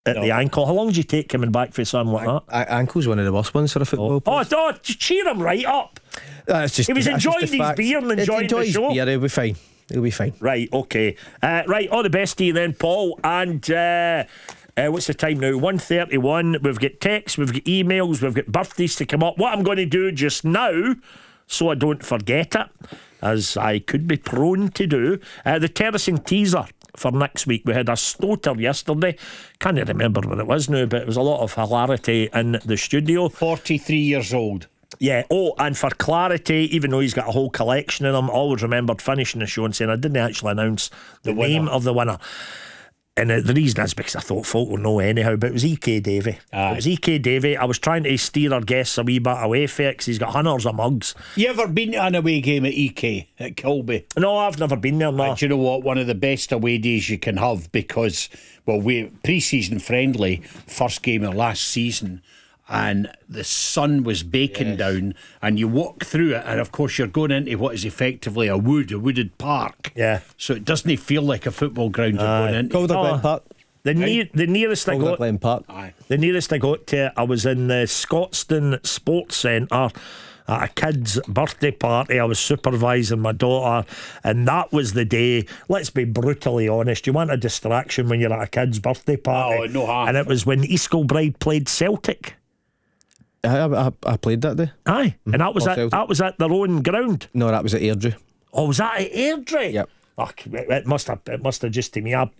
at the ankle. How long did you take coming back for something like that? Ankle's one of the worst ones for a football player. Cheer him right up. That's just, he was that's enjoying just the his fact. beer and enjoying the show. Beer, he'll be fine. He'll be fine. Right, okay. Right, all the best to you then, Paul. And what's the time now? 1:31. We've got texts, we've got emails, we've got birthdays to come up. What I'm going to do just now, so I don't forget it, as I could be prone to do, the terracing teaser for next week. We had a stoter yesterday. Can't remember what it was now, but it was a lot of hilarity in the studio. 43 years old. Yeah, and for clarity, even though he's got a whole collection of them, I always remembered finishing the show and saying I didn't actually announce the name of the winner. And the reason is because I thought folk will know anyhow, but it was EK Davey. It was EK Davey. I was trying to steer our guests a wee bit away from it because he's got hundreds of mugs. You ever been to an away game at EK at Kilby? No, I've never been there, no. Do you know what? One of the best away days you can have, because, well, we pre-season friendly, first game of last season, and the sun was baking down, and you walk through it, and of course you're going into what is effectively a wooded park. Yeah. So it doesn't feel like a football ground you're going into. Calder Glen Park. The nearest I Calder got, Glen Park. the nearest I got to it, I was in the Scotstoun Sports Centre at a kid's birthday party. I was supervising my daughter, and that was the day. Let's be brutally honest, you want a distraction when you're at a kid's birthday party. Oh, no harm. And it was when East Kilbride played Celtic. I played that day. Aye, and that was Celtic. that was at their own ground. No, that was at Airdrie. Oh, was that at Airdrie? Yep. It must have just to me. I